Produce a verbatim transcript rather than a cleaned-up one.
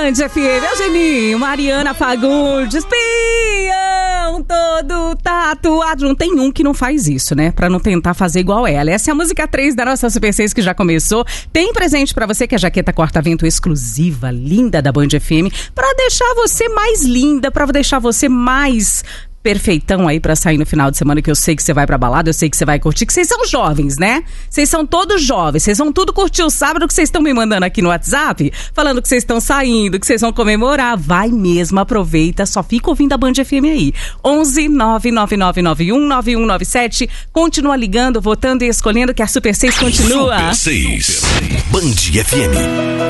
Band F M, Eugeninho, Mariana Fagundes, peão todo tatuado. Não tem um que não faz isso, né? Pra não tentar fazer igual ela. Essa é a música três da nossa Super seis que já começou. Tem presente pra você que é a jaqueta corta-vento exclusiva, linda da Band F M, pra deixar você mais linda, pra deixar você mais perfeitão aí pra sair no final de semana, que eu sei que você vai pra balada, eu sei que você vai curtir, que vocês são jovens, né? Vocês são todos jovens, vocês vão tudo curtir o sábado, que vocês estão me mandando aqui no WhatsApp, falando que vocês estão saindo, que vocês vão comemorar. Vai mesmo, aproveita, só fica ouvindo a Band F M aí. onze nove nove nove nove um nove um nove sete, continua ligando, votando e escolhendo, que a Super seis continua. Super seis, Band F M.